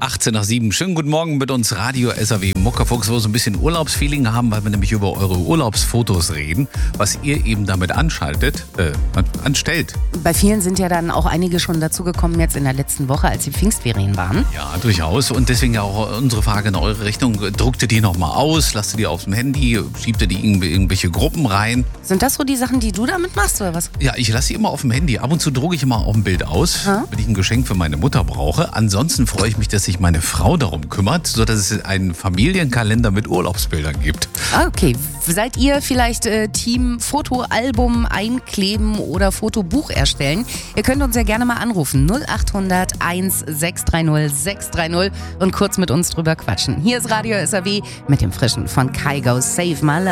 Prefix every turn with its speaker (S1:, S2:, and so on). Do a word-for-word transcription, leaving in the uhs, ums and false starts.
S1: achtzehn nach sieben. Schönen guten Morgen mit uns Radio S A W Muckerfuchs, wo wir so ein bisschen Urlaubsfeeling haben, weil wir nämlich über eure Urlaubsfotos reden, was ihr eben damit anschaltet, äh, anstellt.
S2: Bei vielen sind ja dann auch einige schon dazugekommen jetzt in der letzten Woche, als die Pfingstferien waren.
S1: Ja, durchaus. Und deswegen ja auch unsere Frage in eure Richtung. Druckt ihr die nochmal aus, lasst ihr die auf dem Handy, schiebt ihr die in irgendwelche Gruppen rein?
S2: Sind das so die Sachen, die du damit machst, oder was?
S1: Ja, ich lasse die immer auf dem Handy. Ab und zu drucke ich immer auf ein Bild aus, ha? wenn ich ein Geschenk für meine Mutter brauche. Ansonsten freue ich mich, dass sich meine Frau darum kümmert, sodass es einen Familienkalender mit Urlaubsbildern gibt.
S2: Okay, seid ihr vielleicht äh, Team Fotoalbum einkleben oder Fotobuch erstellen? Ihr könnt uns ja gerne mal anrufen. null acht hundert eins sechs drei null sechs drei null und kurz mit uns drüber quatschen. Hier ist Radio S A W mit dem Frischen von Kygo Save My Love.